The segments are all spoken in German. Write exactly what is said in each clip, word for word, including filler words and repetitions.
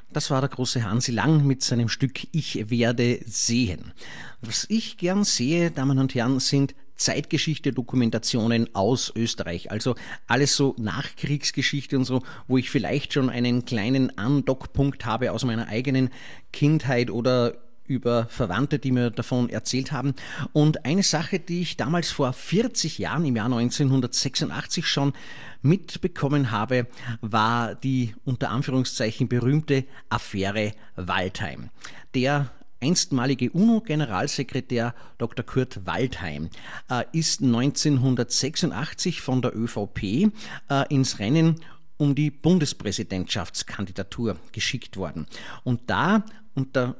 Das war der große Hansi Lang mit seinem Stück Ich werde sehen. Was ich gern sehe, Damen und Herren, sind Zeitgeschichte, Dokumentationen aus Österreich. Also alles so Nachkriegsgeschichte und so, wo ich vielleicht schon einen kleinen Andockpunkt habe aus meiner eigenen Kindheit oder über Verwandte, die mir davon erzählt haben. Und eine Sache, die ich damals vor vierzig Jahren, im Jahr neunzehnhundertsechsundachtzig schon mitbekommen habe, war die unter Anführungszeichen berühmte Affäre Waldheim. Der einstmalige UNO-Generalsekretär Doktor Kurt Waldheim äh, ist neunzehnhundertsechsundachtzig von der ÖVP äh, ins Rennen um die Bundespräsidentschaftskandidatur geschickt worden. Und da, unter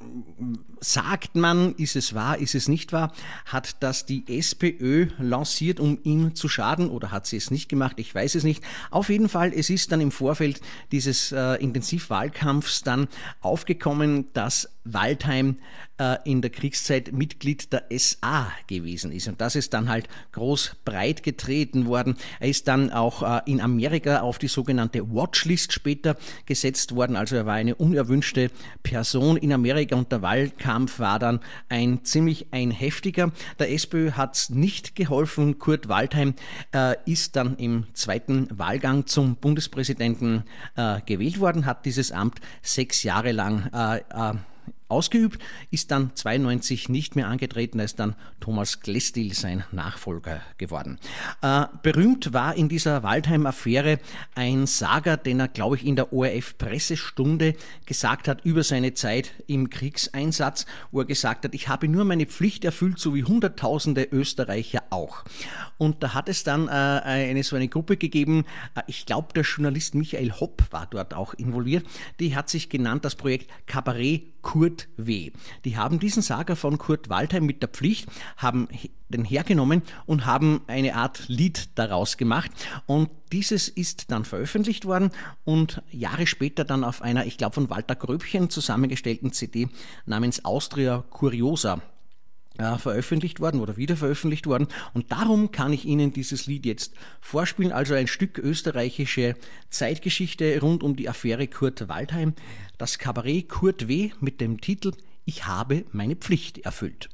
sagt man, ist es wahr, ist es nicht wahr, hat das die SPÖ lanciert, um ihm zu schaden, oder hat sie es nicht gemacht, ich weiß es nicht. Auf jeden Fall, es ist dann im Vorfeld dieses äh, Intensivwahlkampfs dann aufgekommen, dass Waldheim äh, in der Kriegszeit Mitglied der S A gewesen ist. Und das ist dann halt groß breit getreten worden. Er ist dann auch äh, in Amerika auf die sogenannte Watchlist später gesetzt worden. Also er war eine unerwünschte Person in Amerika und der Wahlkampf war dann ein ziemlich ein heftiger. Der SPÖ hat es nicht geholfen. Kurt Waldheim äh, ist dann im zweiten Wahlgang zum Bundespräsidenten äh, gewählt worden, hat dieses Amt sechs Jahre lang äh, äh, ausgeübt, ist dann zweiundneunzig nicht mehr angetreten, da ist dann Thomas Glestiel sein Nachfolger geworden. Äh, berühmt war in dieser Waldheim-Affäre ein Sager, den er, glaube ich, in der O R F-Pressestunde gesagt hat über seine Zeit im Kriegseinsatz, wo er gesagt hat, ich habe nur meine Pflicht erfüllt, so wie Hunderttausende Österreicher auch. Und da hat es dann äh, eine so eine Gruppe gegeben, äh, ich glaube, der Journalist Michael Hopp war dort auch involviert, die hat sich genannt, das Projekt Kabarett Kurt W. Die haben diesen Sager von Kurt Waldheim mit der Pflicht, haben den hergenommen und haben eine Art Lied daraus gemacht. Und dieses ist dann veröffentlicht worden und Jahre später dann auf einer, ich glaube, von Walter Gröbchen zusammengestellten C D namens Austria Curiosa Äh, veröffentlicht worden oder wieder veröffentlicht worden. Und darum kann ich Ihnen dieses Lied jetzt vorspielen. Also ein Stück österreichische Zeitgeschichte rund um die Affäre Kurt Waldheim. Das Kabarett Kurt W. mit dem Titel Ich habe meine Pflicht erfüllt.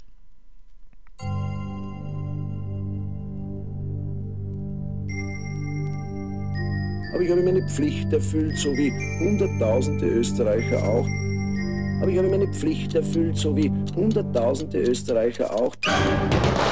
Aber ich habe meine Pflicht erfüllt, so wie Hunderttausende Österreicher auch. Aber ich habe meine Pflicht erfüllt, so wie Hunderttausende Österreicher auch.